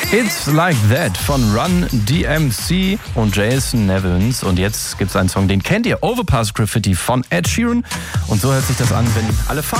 It's Like That von Run DMC und Jason Nevins. Und jetzt gibt es einen Song, den kennt ihr, Overpass Graffiti von Ed Sheeran. Und so hört sich das an, wenn alle